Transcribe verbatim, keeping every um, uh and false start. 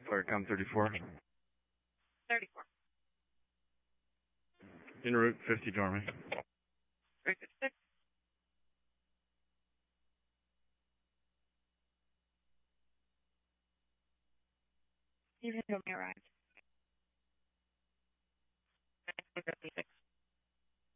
Claricom thirty-four. thirty-four. En route fifty Dormy. Route fifty-six. Even Dormy arrived. fifty-six.